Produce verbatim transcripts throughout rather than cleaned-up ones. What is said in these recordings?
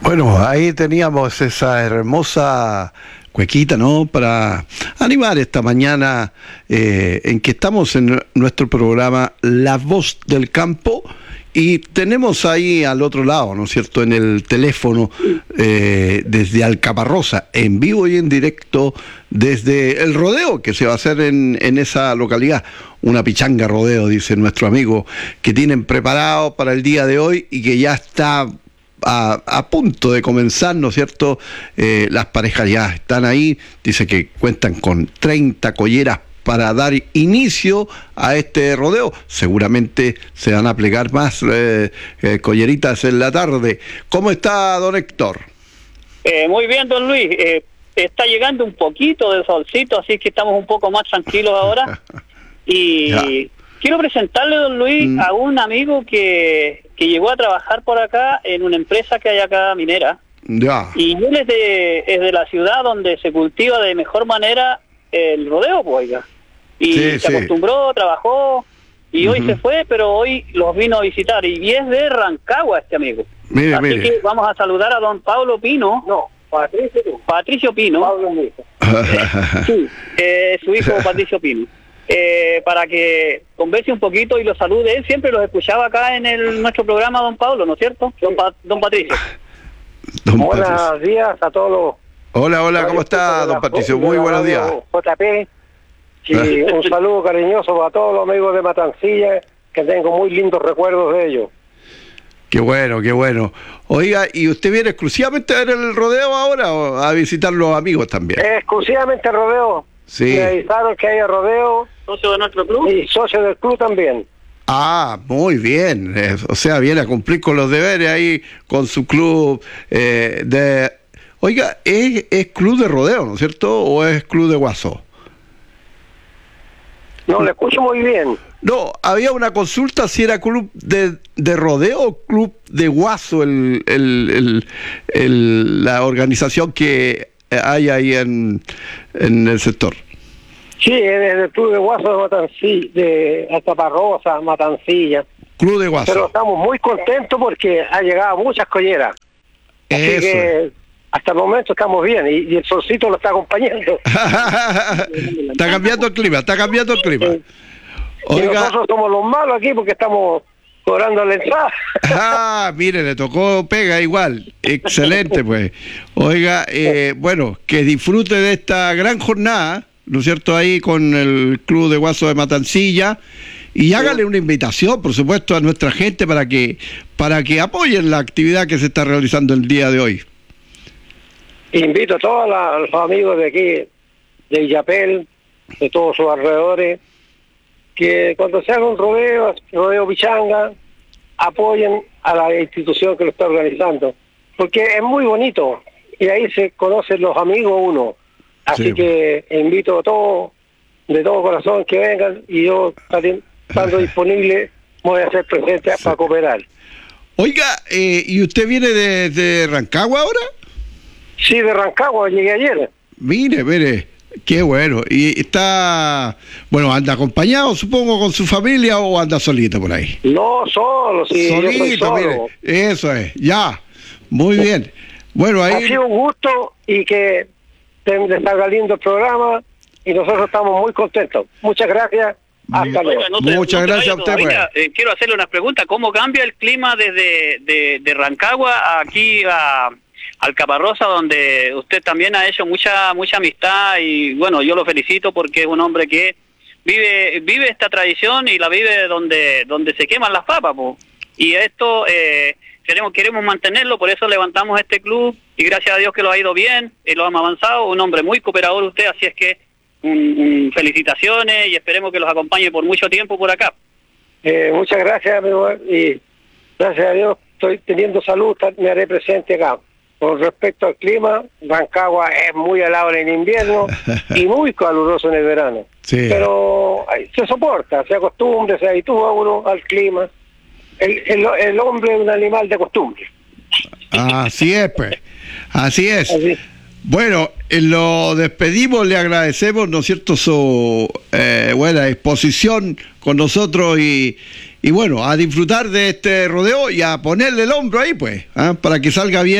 Bueno, ahí teníamos esa hermosa cuequita, ¿no? Para animar esta mañana eh, en que estamos en nuestro programa La Voz del Campo y tenemos ahí al otro lado, ¿no es cierto?, en el teléfono eh, desde Alcaparrosa, en vivo y en directo desde el rodeo que se va a hacer en, en esa localidad. Una pichanga rodeo, dice nuestro amigo, que tienen preparado para el día de hoy y que ya está A, a punto de comenzar, ¿no es cierto? Eh, las parejas ya están ahí, dice que cuentan con treinta colleras para dar inicio a este rodeo. Seguramente se van a plegar más eh, eh, colleritas en la tarde. ¿Cómo está, don Héctor? Eh, muy bien, don Luis. Eh, está llegando un poquito de solcito, así que estamos un poco más tranquilos ahora. Y ya. Quiero presentarle, don Luis, mm. a un amigo que... que llegó a trabajar por acá en una empresa que hay acá minera. Ya. Y él es de, es de la ciudad donde se cultiva de mejor manera el rodeo, pues, oiga. Y sí, se sí. acostumbró, trabajó, y uh-huh. hoy se fue, pero hoy los vino a visitar. Y es de Rancagua este amigo. Mire, Así mire. que vamos a saludar a don Pablo Pino. No, Patricio, Patricio Pino. Pablo es sí, eh, su hijo Patricio Pino. Eh, para que converse un poquito y lo salude. Él siempre los escuchaba acá en el nuestro programa, don Pablo, ¿no es cierto? Don, pa don Patricio. Don buenos Patricio. días a todos los... Hola, hola, ¿cómo está, don Patricio? Muy buenos días. J P, y un saludo cariñoso para todos los amigos de Matancilla, que tengo muy lindos recuerdos de ellos. Qué bueno, qué bueno. Oiga, ¿y usted viene exclusivamente a ver el rodeo ahora o a visitar los amigos también? Eh, exclusivamente el rodeo. Sí. Me avisaron que hay rodeo. ¿Socio de nuestro club? Y socio del club también. Ah, muy bien. Eh, o sea, viene a cumplir con los deberes ahí con su club eh, de... Oiga, ¿es, ¿es club de rodeo, ¿no es cierto? ¿O es club de guaso? No, le escucho muy bien. No, había una consulta si era club de, de rodeo o club de guaso el, el, el, el, la organización que hay ahí en, en el sector. Sí, es el club de guaso de Matancilla, de Alcaparrosa, Matancilla. Club de guaso. Pero estamos muy contentos porque ha llegado muchas colleras. Así Eso. que hasta el momento estamos bien y, y el solcito lo está acompañando. Está cambiando el clima, está cambiando el clima. Oiga, y nosotros somos los malos aquí porque estamos cobrando la entrada. Ah, mire, le tocó pega igual. Excelente, pues. Oiga, eh, bueno, que disfrute de esta gran jornada, ¿no es cierto?, ahí con el Club de Guaso de Matancilla. Y hágale una invitación, por supuesto, a nuestra gente para que para que apoyen la actividad que se está realizando el día de hoy. Invito a todos la, los amigos de aquí, de Illapel, de todos sus alrededores, que cuando se haga un rodeo, rodeo pichanga, apoyen a la institución que lo está organizando, porque es muy bonito y ahí se conocen los amigos uno. Así sí. que invito a todos, de todo corazón, que vengan y yo, estando disponible, voy a ser presente sí. para cooperar. Oiga, eh, ¿y usted viene de, de Rancagua ahora? Sí, de Rancagua, llegué ayer. Mire, mire. Qué bueno. ¿Y está, bueno, anda acompañado, supongo, con su familia o anda solito por ahí? No, solo, sí. Solito, yo soy solo. Mire. Eso es, ya. Muy bien. Bueno, ahí... Ha sido un gusto y que le salga lindo el programa y nosotros estamos muy contentos. Muchas gracias. Hasta luego. No te, Muchas no gracias a usted. Oiga, eh, quiero hacerle unas preguntas. ¿Cómo cambia el clima desde de, de Rancagua aquí a... Alcaparrosa, donde usted también ha hecho mucha mucha amistad y bueno, yo lo felicito porque es un hombre que vive vive esta tradición y la vive donde donde se queman las papas, po. Y esto eh, queremos queremos mantenerlo, por eso levantamos este club y gracias a Dios que lo ha ido bien y lo hemos avanzado. Un hombre muy cooperador usted, así es que un, un, felicitaciones y esperemos que los acompañe por mucho tiempo por acá. Eh, muchas gracias, amigo, y gracias a Dios estoy teniendo salud, me haré presente acá. Con respecto al clima, Rancagua es muy helado en el invierno y muy caluroso en el verano. Sí. Pero ay, se soporta, se acostumbra, se habitúa uno al clima. El, el, el hombre es un animal de costumbre. Así es, pues. Así es. Así. Bueno, lo despedimos, le agradecemos, ¿no es cierto?, su eh, buena exposición con nosotros y, y bueno, a disfrutar de este rodeo y a ponerle el hombro ahí, pues, ¿eh? para que salga bien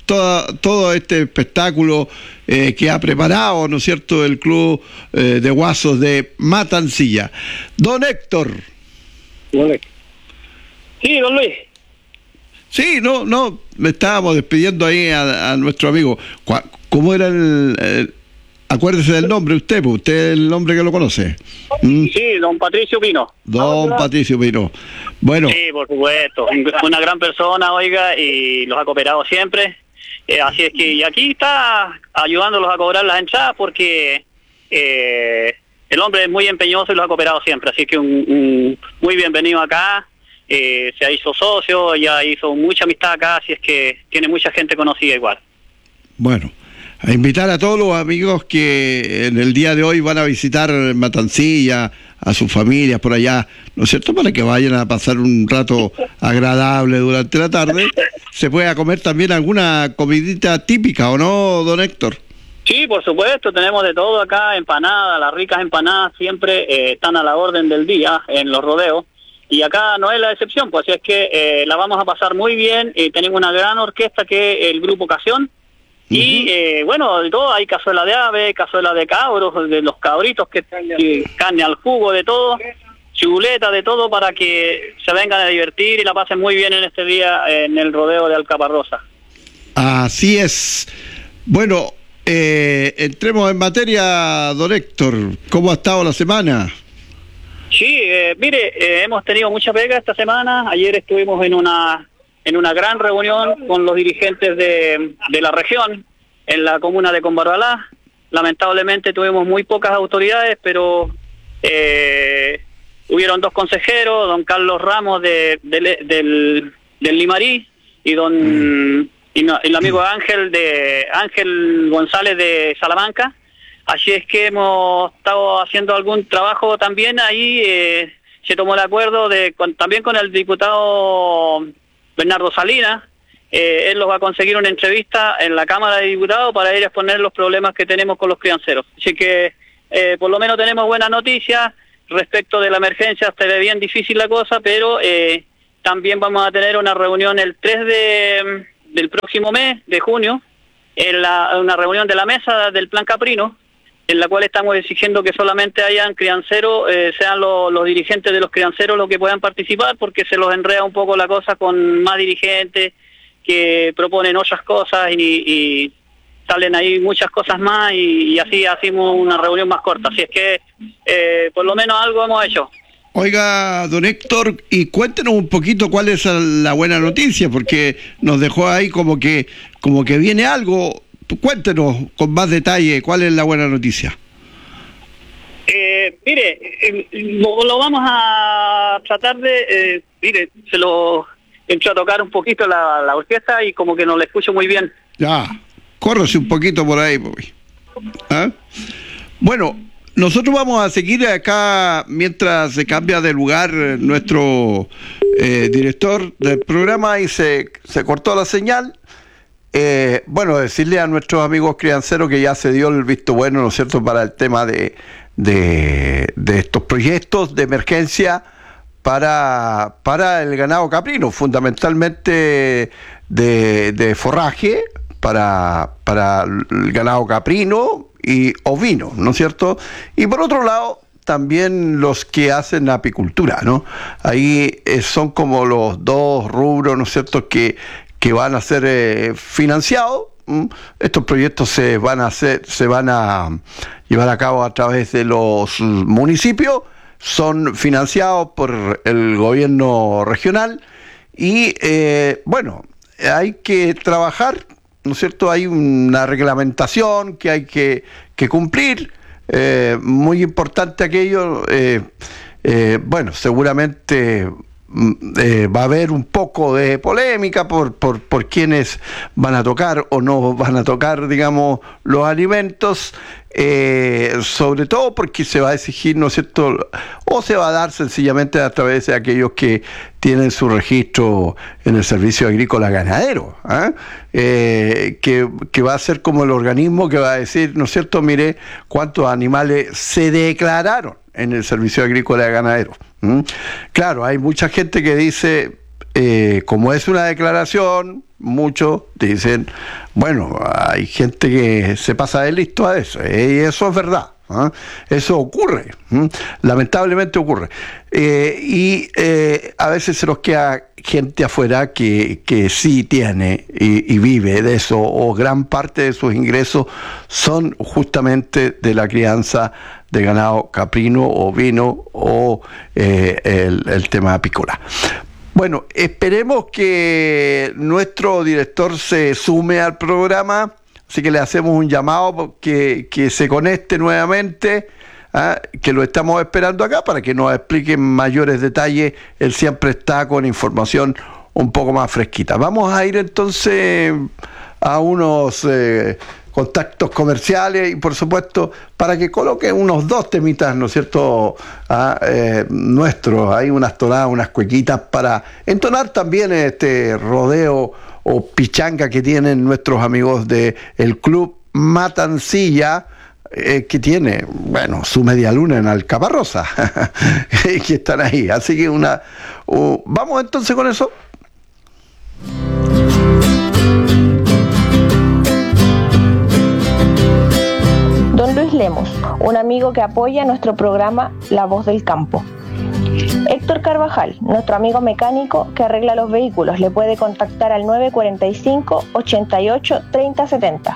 toda, todo este espectáculo eh, que ha preparado, ¿no es cierto?, el Club eh, de Guasos de Matancilla. Don Héctor. Sí, don Luis. Sí, no, no, me estábamos despidiendo ahí a, a nuestro amigo. ¿Cómo era el, el...? Acuérdese del nombre usted, pues usted es el nombre que lo conoce. ¿Mm? Sí, don Patricio Pino. Don Patricio Pino. Bueno. Sí, por supuesto. Una gran persona, oiga, y los ha cooperado siempre. Eh, así es que, y aquí está ayudándolos a cobrar las entradas porque eh, el hombre es muy empeñoso y los ha cooperado siempre. Así que un, un muy bienvenido acá. Eh, se hizo socio, ya hizo mucha amistad acá, así es que tiene mucha gente conocida igual. Bueno. A invitar a todos los amigos que en el día de hoy van a visitar Matancilla, a sus familias por allá, ¿no es cierto?, para que vayan a pasar un rato agradable durante la tarde. Se puede comer también alguna comidita típica, ¿o no, don Héctor? Sí, por supuesto, tenemos de todo acá, empanadas, las ricas empanadas siempre eh, están a la orden del día en los rodeos. Y acá no es la excepción, pues así es que eh, la vamos a pasar muy bien. Eh, tenemos una gran orquesta que es el Grupo Ocasión. Y eh, bueno, de todo, hay cazuela de ave, cazuela de cabros, de los cabritos, que y carne al jugo, de todo, chuleta, de todo, para que se vengan a divertir y la pasen muy bien en este día en el rodeo de Alcaparrosa. Así es. Bueno, eh, entremos en materia, don Héctor. ¿Cómo ha estado la semana? Sí, eh, mire, eh, hemos tenido mucha pega esta semana. Ayer estuvimos en una... en una gran reunión con los dirigentes de, de la región, en la comuna de Combarbalá. Lamentablemente tuvimos muy pocas autoridades, pero eh, hubieron dos consejeros, don Carlos Ramos de, de, del, del Limarí y don y no, el amigo Ángel de Ángel González de Salamanca. Así es que hemos estado haciendo algún trabajo también ahí. Eh, se tomó el acuerdo de con, también con el diputado Bernardo Salinas. Eh, él los va a conseguir una entrevista en la Cámara de Diputados para ir a exponer los problemas que tenemos con los crianceros. Así que eh, por lo menos tenemos buenas noticias respecto de la emergencia. Está bien difícil la cosa, pero eh, también vamos a tener una reunión el tres de, del próximo mes, de junio, en la, una reunión de la mesa del Plan Caprino, en la cual estamos exigiendo que solamente hayan crianceros, eh, sean lo, los dirigentes de los crianceros los que puedan participar, porque se los enreda un poco la cosa con más dirigentes que proponen otras cosas y, y salen ahí muchas cosas más y, y así hacemos una reunión más corta. Así es que eh, por lo menos algo hemos hecho. Oiga, don Héctor, y cuéntenos un poquito cuál es la buena noticia, porque nos dejó ahí como que como que viene algo. Cuéntenos con más detalle cuál es la buena noticia. Eh, mire, eh, lo, lo vamos a tratar de, eh, mire, se lo entró a tocar un poquito la, la orquesta y como que no la escucho muy bien. Ya, córrese un poquito por ahí, pues. ¿Ah? Bueno, nosotros vamos a seguir acá mientras se cambia de lugar nuestro eh, director del programa y se, se cortó la señal. Eh, bueno, decirle a nuestros amigos crianceros que ya se dio el visto bueno, ¿no es cierto?, para el tema de, de, de estos proyectos de emergencia para, para el ganado caprino, fundamentalmente de, de forraje para, para el ganado caprino y ovino, ¿no es cierto? Y por otro lado, también los que hacen apicultura, ¿no? Ahí eh, son como los dos rubros, ¿no es cierto?, que que van a ser eh, financiados. ¿Mm? Estos proyectos se van a hacer, se van a llevar a cabo a través de los municipios, son financiados por el gobierno regional y eh, bueno, hay que trabajar, ¿no es cierto? Hay una reglamentación que hay que, que cumplir, eh, muy importante aquello, eh, eh, bueno, seguramente Eh, va a haber un poco de polémica por, por, por quienes van a tocar o no van a tocar, digamos, los alimentos, eh, sobre todo porque se va a exigir, ¿no es cierto?, o se va a dar sencillamente a través de aquellos que tienen su registro en el Servicio Agrícola Ganadero, ¿eh? Eh, que, que va a ser como el organismo que va a decir, ¿no es cierto?, mire cuántos animales se declararon en el Servicio Agrícola Ganadero. ¿Mm? Claro, hay mucha gente que dice, eh, como es una declaración, muchos dicen, bueno, hay gente que se pasa de listo a eso, y eso es verdad. ¿Ah? Eso ocurre, ¿m? lamentablemente ocurre, eh, y eh, a veces se nos queda gente afuera que, que sí tiene y, y vive de eso, o gran parte de sus ingresos son justamente de la crianza de ganado caprino, ovino o eh, el, el tema apícola. Bueno, esperemos que nuestro director se sume al programa. Así que le hacemos un llamado que, que se conecte nuevamente, ¿ah? Que lo estamos esperando acá para que nos explique en mayores detalles. Él siempre está con información un poco más fresquita. Vamos a ir entonces a unos eh, contactos comerciales y por supuesto para que coloque unos dos temitas, ¿no es cierto?, ¿ah? eh, nuestros. Hay unas tonadas, unas cuequitas para entonar también este rodeo o pichanga que tienen nuestros amigos de el Club Matancilla, eh, que tiene, bueno, su media luna en Alcaparrosa, que están ahí. Así que una... Uh, vamos entonces con eso. Don Luis Lemos, un amigo que apoya nuestro programa La Voz del Campo. Héctor Carvajal, nuestro amigo mecánico que arregla los vehículos, le puede contactar al nueve cuatro cinco, ochenta y ocho, treinta setenta.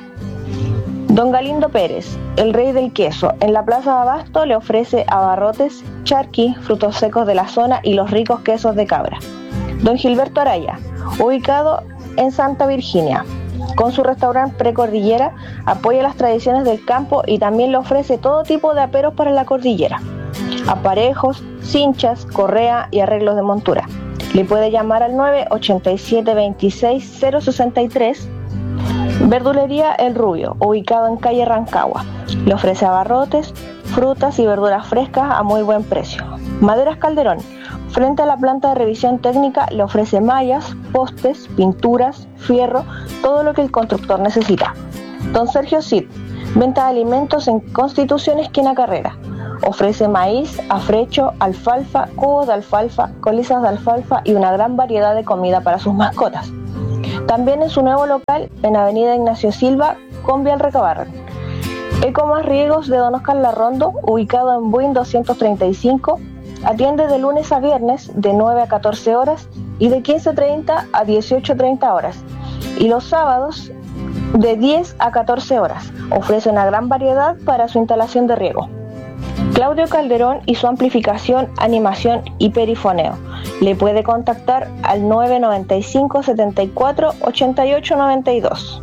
Don Galindo Pérez, el rey del queso, en la Plaza de Abasto le ofrece abarrotes, charqui, frutos secos de la zona y los ricos quesos de cabra. Don Gilberto Araya, ubicado en Santa Virginia, con su restaurante Precordillera, apoya las tradiciones del campo y también le ofrece todo tipo de aperos para la cordillera: aparejos, cinchas, correa y arreglos de montura. Le puede llamar al nueve ochenta y siete, veintiséis, cero sesenta y tres. Verdulería El Rubio, ubicado en calle Rancagua, le ofrece abarrotes, frutas y verduras frescas a muy buen precio. Maderas Calderón, frente a la planta de revisión técnica, le ofrece mallas, postes, pinturas, fierro, todo lo que el constructor necesita. Don Sergio Cid, venta de alimentos en Constitución esquina Carrera. Ofrece maíz, afrecho, alfalfa, cubos de alfalfa, colizas de alfalfa y una gran variedad de comida para sus mascotas. También en su nuevo local, en Avenida Ignacio Silva, con Vial Recabarren. Ecomas Riegos de Don Oscar Larrondo, ubicado en Buin doscientos treinta y cinco, atiende de lunes a viernes de nueve a catorce horas y de quince treinta a dieciocho treinta horas. Y los sábados de diez a catorce horas. Ofrece una gran variedad para su instalación de riego. Claudio Calderón y su amplificación, animación y perifoneo. Le puede contactar al nueve noventa y cinco, setenta y cuatro, ochenta y ocho noventa y dos.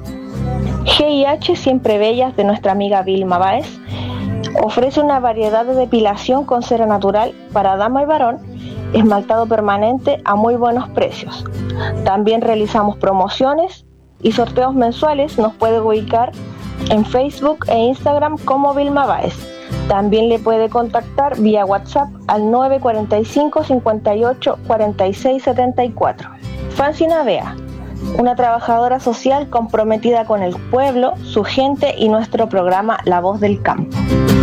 G I H Siempre Bellas de nuestra amiga Vilma Báez ofrece una variedad de depilación con cera natural para dama y varón, esmaltado permanente a muy buenos precios. También realizamos promociones y sorteos mensuales. Nos puede ubicar en Facebook e Instagram como Vilma Báez. También le puede contactar vía WhatsApp al nueve cuatro cinco, cincuenta y ocho, cuarenta y seis setenta y cuatro. Fancina Bea, una trabajadora social comprometida con el pueblo, su gente y nuestro programa La Voz del Campo.